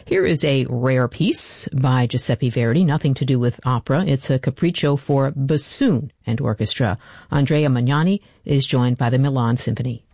Here is a rare piece by Giuseppe Verdi, nothing to do with opera. It's a capriccio for bassoon and orchestra. Andrea Magnani is joined by the Milan Symphony.